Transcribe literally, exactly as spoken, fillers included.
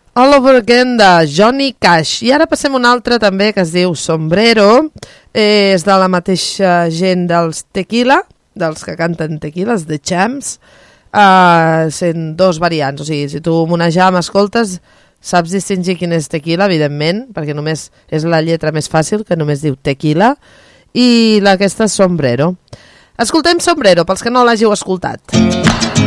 All Over Again de Johnny Cash. I ara passem un altre també que es diu Sombrero. Eh, és de la mateixa gent dels Tequila, dels que canten Tequila, els The Champs. Uh, sent dos variants, o sigui, si tu amb una jam escoltes, saps distingir quin és Tequila, evidentment, perquè només és la lletra més fàcil, que només diu Tequila, i aquesta és Sombrero. Escoltem Sombrero, pels que no l'hàgiu escoltat.